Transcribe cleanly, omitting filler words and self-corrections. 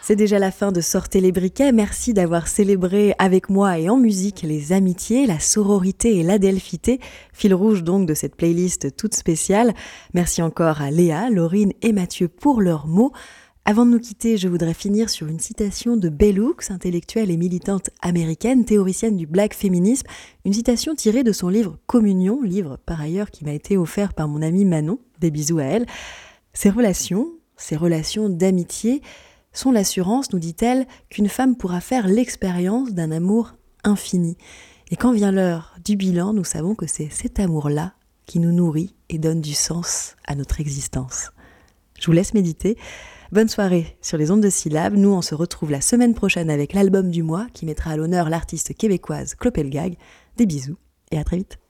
C'est déjà la fin de Sortez les briquets. Merci d'avoir célébré avec moi et en musique les amitiés, la sororité et l'adelphité, fil rouge donc de cette playlist toute spéciale. Merci encore à Léa, Laurine et Mathieu pour leurs mots. Avant de nous quitter, je voudrais finir sur une citation de Bell Hooks, intellectuelle et militante américaine, théoricienne du black féminisme, une citation tirée de son livre Communion, livre par ailleurs qui m'a été offert par mon amie Manon, des bisous à elle. Ces relations d'amitié sont l'assurance, nous dit-elle, qu'une femme pourra faire l'expérience d'un amour infini. Et quand vient l'heure du bilan, nous savons que c'est cet amour-là qui nous nourrit et donne du sens à notre existence. Je vous laisse méditer. Bonne soirée sur les ondes de Syllab. Nous, on se retrouve la semaine prochaine avec l'album du mois qui mettra à l'honneur l'artiste québécoise Clopelgag. Des bisous et à très vite.